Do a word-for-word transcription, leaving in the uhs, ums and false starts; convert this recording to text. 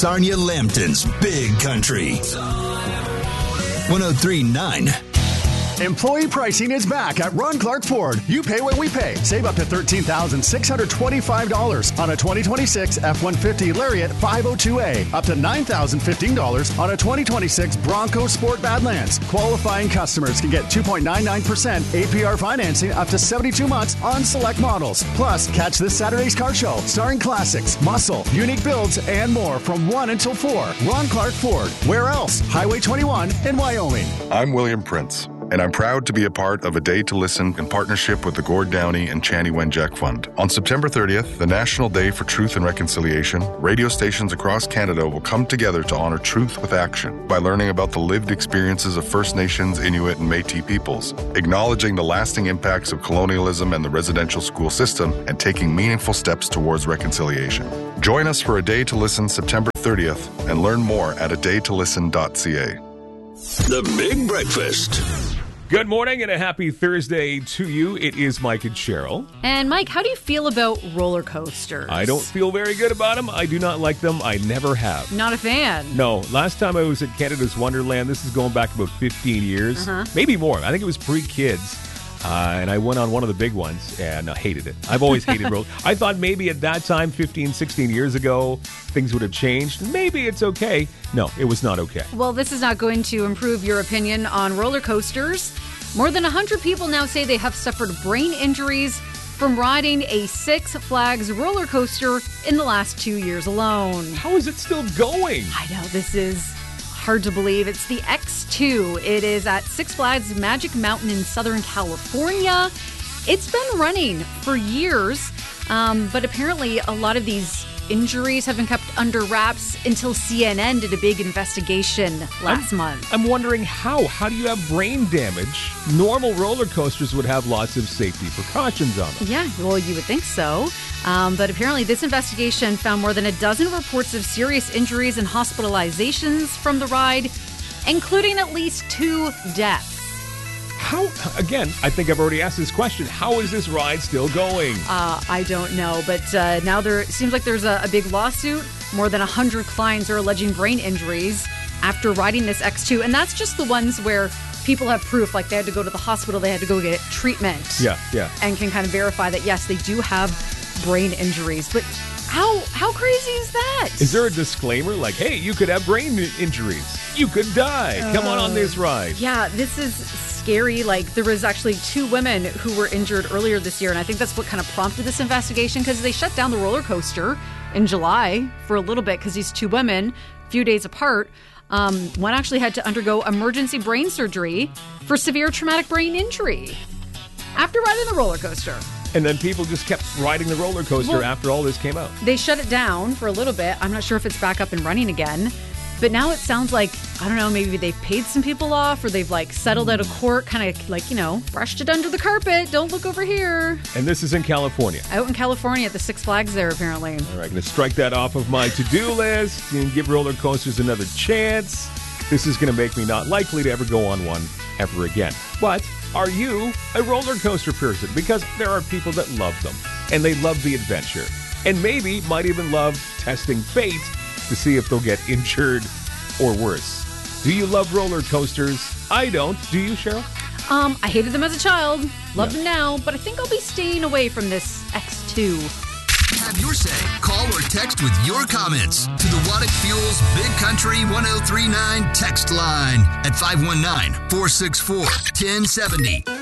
Sarnia Lambton's Big Country. one oh three point nine. Employee pricing is back at Ron Clark Ford. You pay what we pay. Save up to thirteen thousand six hundred twenty-five dollars on a twenty twenty-six F one fifty Lariat five oh two A. Up to nine thousand fifteen dollars on a twenty twenty-six Bronco Sport Badlands. Qualifying customers can get two point nine nine percent A P R financing up to seventy-two months on select models. Plus, catch this Saturday's car show starring classics, muscle, unique builds, and more from one until four. Ron Clark Ford. Where else? Highway twenty-one in Wyoming. I'm William Prince, and I'm proud to be a part of A Day to Listen in partnership with the Gord Downey and Chanie Wenjack Fund. On September thirtieth, the National Day for Truth and Reconciliation, radio stations across Canada will come together to honor truth with action by learning about the lived experiences of First Nations, Inuit, and Métis peoples, acknowledging the lasting impacts of colonialism and the residential school system, and taking meaningful steps towards reconciliation. Join us for A Day to Listen September thirtieth and learn more at a day to listen dot c a. The Big Breakfast. Good morning and a happy Thursday to you. It is Mike and Cheryl. And Mike, how do you feel about roller coasters? I don't feel very good about them. I do not like them. I never have. Not a fan? No. Last time I was at Canada's Wonderland, this is going back about fifteen years. Uh-huh. Maybe more. I think it was pre-kids. Uh, and I went on one of the big ones and I hated it. I've always hated roller. I thought maybe at that time, fifteen, sixteen years ago, things would have changed. Maybe it's okay. No, it was not okay. Well, this is not going to improve your opinion on roller coasters. More than one hundred people now say they have suffered brain injuries from riding a Six Flags roller coaster in the last two years alone. How is it still going? I know, this is hard to believe. It's the X two. It is at Six Flags Magic Mountain in Southern California. It's been running for years, um, but apparently a lot of these injuries have been kept under wraps until C N N did a big investigation last I'm, month. I'm wondering how. How do you have brain damage? Normal roller coasters would have lots of safety precautions on them. Yeah, well, you would think so. Um, but apparently this investigation found more than a dozen reports of serious injuries and hospitalizations from the ride, including at least two deaths. How, again, I think I've already asked this question. How is this ride still going? Uh, I don't know, but uh, now there it seems like there's a, a big lawsuit. More than one hundred clients are alleging brain injuries after riding this X two, and that's just the ones where people have proof, like they had to go to the hospital, they had to go get treatment. Yeah, yeah. And can kind of verify that, yes, they do have brain injuries. But how how crazy is that? Is there a disclaimer like, hey, you could have brain injuries. You could die. Uh, Come on on this ride. Yeah, this is scary. Like, there was actually two women who were injured earlier this year, and I think that's what kind of prompted this investigation, because they shut down the roller coaster in July for a little bit because these two women, a few days apart, um, one actually had to undergo emergency brain surgery for severe traumatic brain injury after riding the roller coaster. And then people just kept riding the roller coaster well, after all this came out. They shut it down for a little bit. I'm not sure if it's back up and running again. But now it sounds like, I don't know, maybe they've paid some people off or they've like settled out of court, kind of like, you know, brushed it under the carpet. Don't look over here. And this is in California. Out in California at the Six Flags there, apparently. All right, going to strike that off of my to-do list and give roller coasters another chance. This is going to make me not likely to ever go on one ever again. But are you a roller coaster person? Because there are people that love them and they love the adventure and maybe might even love testing fate to see if they'll get injured or worse. Do you love roller coasters? I don't. Do you, Cheryl? Um, I hated them as a child. Love yeah. them now, but I think I'll be staying away from this X two. Have your say. Call or text with your comments to the Waddick Fuels Big Country one oh three point nine text line at five one nine, four six four, one oh seven oh.